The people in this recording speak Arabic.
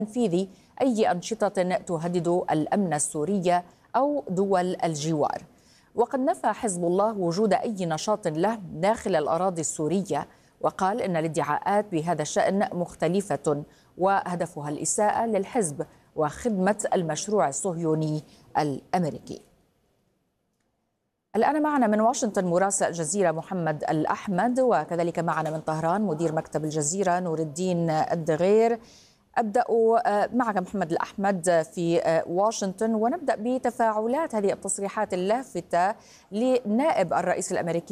تنفيذ أي أنشطة تهدد الأمن السوري أو دول الجوار. وقد نفى حزب الله وجود أي نشاط له داخل الأراضي السورية، وقال إن الادعاءات بهذا الشأن مختلفة وهدفها الإساءة للحزب وخدمة المشروع الصهيوني الأمريكي. الآن معنا من واشنطن مراسل الجزيرة محمد الأحمد، وكذلك معنا من طهران مدير مكتب الجزيرة نور الدين الدغير. أبدأ معك محمد الأحمد في واشنطن، ونبدأ بتفاعلات هذه التصريحات اللافتة لنائب الرئيس الأمريكي